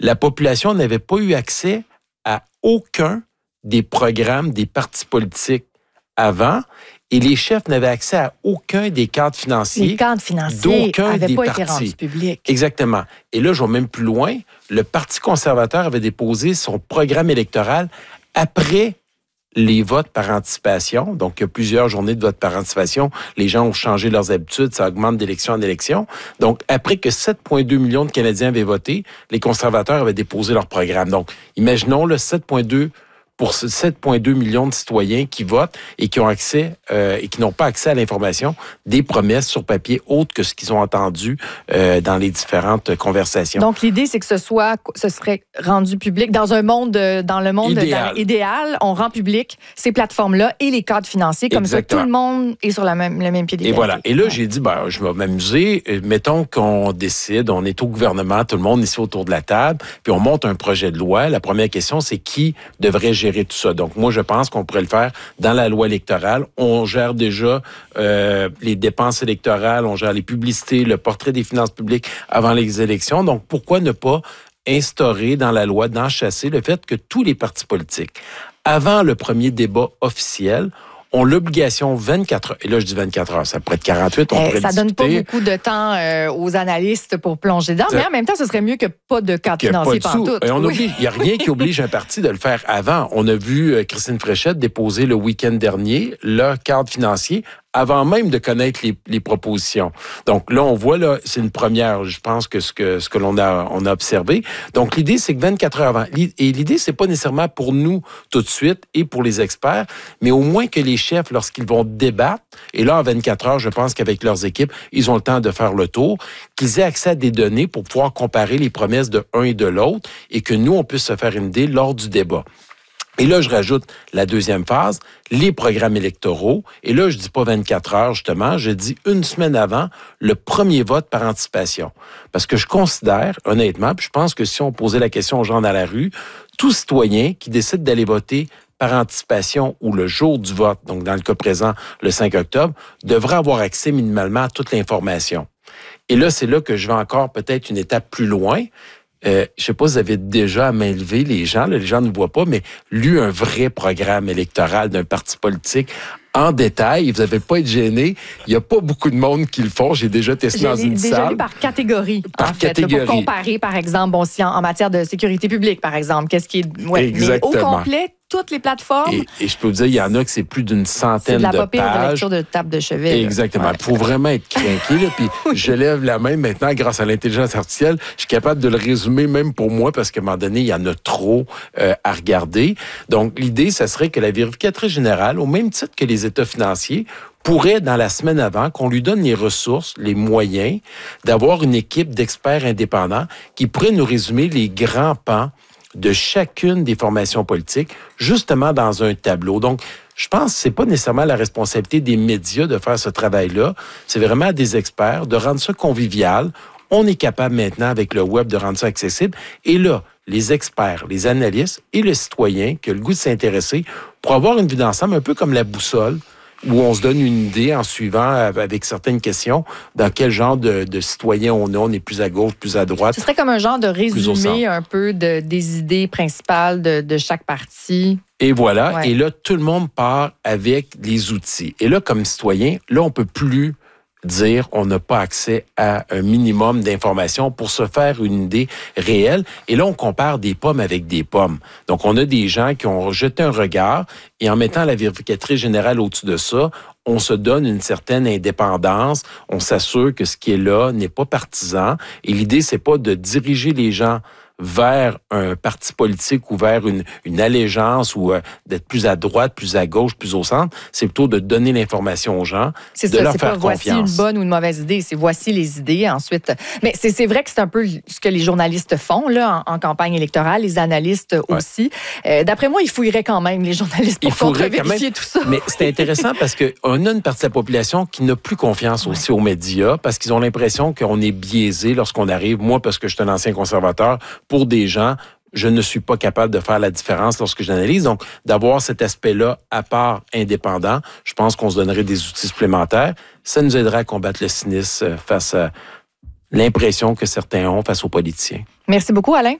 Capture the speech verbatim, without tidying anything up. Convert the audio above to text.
la population n'avait pas eu accès à aucun des programmes des partis politiques avant, et les chefs n'avaient accès à aucun des cadres financiers. Les cadres financiers d'aucun n'avaient des pas partis. été rendus publics. Exactement. Et là, je vais même plus loin. Le Parti conservateur avait déposé son programme électoral après les votes par anticipation. Donc, il y a plusieurs journées de vote par anticipation. Les gens ont changé leurs habitudes. Ça augmente d'élection en élection. Donc, après que sept virgule deux millions de Canadiens avaient voté, les conservateurs avaient déposé leur programme. Donc, imaginons le sept virgule deux pour sept virgule deux millions de citoyens qui votent et qui ont accès euh, et qui n'ont pas accès à l'information des promesses sur papier autres que ce qu'ils ont entendu euh, dans les différentes conversations. Donc l'idée c'est que ce soit, ce serait rendu public dans un monde, dans le monde idéal. Dans, idéal, on rend public ces plateformes-là et les cadres financiers comme Exactement. Ça, tout le monde est sur la même, le même pied d'égalité. Et voilà. Et là j'ai dit ben je vais m'amuser. Mettons qu'on décide, on est au gouvernement, tout le monde ici autour de la table, puis on monte un projet de loi. La première question c'est qui devrait gérer tout ça. Donc, moi, je pense qu'on pourrait le faire dans la loi électorale. On gère déjà euh, les dépenses électorales, on gère les publicités, le portrait des finances publiques avant les élections. Donc, pourquoi ne pas instaurer dans la loi, d'enchasser le fait que tous les partis politiques, avant le premier débat officiel, ont l'obligation vingt-quatre heures, et là je dis vingt-quatre heures, ça pourrait être quarante-huit, on eh, pourrait ça discuter. donne pas beaucoup de temps euh, aux analystes pour plonger dedans, mais en même temps, ce serait mieux que pas de cadre financier pantoute. Il oui. n'y a rien qui oblige un parti de le faire avant. On a vu euh, Christine Fréchette déposer le week-end dernier le cadre financier avant même de connaître les, les propositions. Donc là, on voit, là, c'est une première, je pense, que ce que, ce que l'on a, on a observé. Donc l'idée, c'est que vingt-quatre heures avant, et l'idée, c'est pas nécessairement pour nous tout de suite et pour les experts, mais au moins que les chefs, lorsqu'ils vont débattre, et là, en vingt-quatre heures, je pense qu'avec leurs équipes, ils ont le temps de faire le tour, qu'ils aient accès à des données pour pouvoir comparer les promesses de un et de l'autre, et que nous, on puisse se faire une idée lors du débat. Et là, je rajoute la deuxième phase, les programmes électoraux. Et là, je dis pas vingt-quatre heures, justement, je dis une semaine avant, le premier vote par anticipation. Parce que je considère, honnêtement, puis je pense que si on posait la question aux gens dans la rue, tout citoyen qui décide d'aller voter par anticipation ou le jour du vote, donc dans le cas présent, le cinq octobre, devrait avoir accès minimalement à toute l'information. Et là, c'est là que je vais encore peut-être une étape plus loin. Euh, je sais pas si vous avez déjà à main levée, les gens, là, les gens ne voient pas, mais lu un vrai programme électoral d'un parti politique en détail. Vous n'avez pas à être gêné. Il n'y a pas beaucoup de monde qui le font. J'ai déjà testé dans une déjà salle. Lu par catégorie, par en fait, catégorie. Là, pour comparer, par exemple, bon, si en, en matière de sécurité publique, par exemple, qu'est-ce qui est... Ouais, Exactement. Mais au complet, toutes les plateformes... Et, et je peux vous dire, il y en a que c'est plus d'une centaine de, de la pages. de lecture de table de chevet. Exactement. Il ouais. faut vraiment être craqué. Là, puis oui. je lève la main maintenant, grâce à l'intelligence artificielle, je suis capable de le résumer même pour moi, parce qu'à un moment donné, il y en a trop euh, à regarder. Donc, l'idée, ça serait que la vérificatrice générale, au même titre que les états financiers, pourrait, dans la semaine avant, qu'on lui donne les ressources, les moyens, d'avoir une équipe d'experts indépendants qui pourrait nous résumer les grands pans de chacune des formations politiques, justement dans un tableau. Donc, je pense que c'est pas nécessairement la responsabilité des médias de faire ce travail-là. C'est vraiment à des experts de rendre ça convivial. On est capable maintenant, avec le web, de rendre ça accessible. Et là, les experts, les analystes et le citoyen qui a le goût de s'intéresser pour avoir une vue d'ensemble, un peu comme la boussole, où on se donne une idée en suivant avec certaines questions dans quel genre de, de citoyen on est. On est plus à gauche, plus à droite. Ce serait comme un genre de résumé un peu de, des idées principales de, de chaque parti. Et voilà. Ouais. Et là, tout le monde part avec les outils. Et là, comme citoyen, là, on peut plus dire on n'a pas accès à un minimum d'informations pour se faire une idée réelle. Et là, on compare des pommes avec des pommes. Donc, on a des gens qui ont jeté un regard et en mettant la vérificatrice générale au-dessus de ça, on se donne une certaine indépendance. On s'assure que ce qui est là n'est pas partisan. Et l'idée, c'est pas de diriger les gens vers un parti politique ou vers une, une allégeance ou euh, d'être plus à droite, plus à gauche, plus au centre. C'est plutôt de donner l'information aux gens, c'est de ça, leur c'est faire pas confiance. Voici une bonne ou une mauvaise idée, c'est voici les idées ensuite. Mais c'est, c'est vrai que c'est un peu ce que les journalistes font là en, en campagne électorale, les analystes ouais. aussi. Euh, d'après moi, ils fouilleraient quand même les journalistes pour contre-vérifier tout ça. Mais c'est intéressant parce qu'on a une partie de la population qui n'a plus confiance ouais. aussi aux médias parce qu'ils ont l'impression qu'on est biaisé lorsqu'on arrive. Moi, parce que je suis un ancien conservateur, pour des gens, je ne suis pas capable de faire la différence lorsque j'analyse. Donc, d'avoir cet aspect-là à part indépendant, je pense qu'on se donnerait des outils supplémentaires. Ça nous aiderait à combattre le cynisme face à l'impression que certains ont face aux politiciens. Merci beaucoup, Alain.